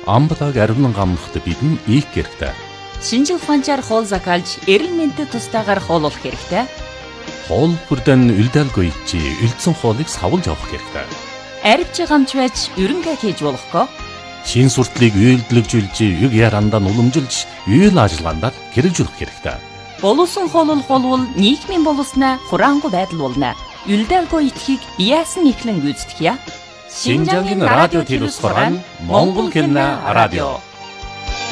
Амблаг аривнан гамнахт бидэн их хэрэгтэй. Шинжил ухаанчаар хоол закалж, эрүүл мэндэд тустаагаар хооллох хэрэгтэй. Хоол бүрдэн үлдээлгүй чи үлдсэн хоолыг савлж авах хэрэгтэй. Арвч гамч байж ерөнхий хийж болохгүй. Шин суртлыг үйлдэлжүүлж, юг ярандаа уламжилж, үйл ажиллагаанд хэрэгжүүлэх хэрэгтэй. Боловсон хооллох болвол нийгмийн боловснаа хураангуй байдал болно. Үлдээлгүй итгэхийг яасан ихлэн гүйцэтгэе. Шинжаагийн радио телевизээр Монгол Кино радио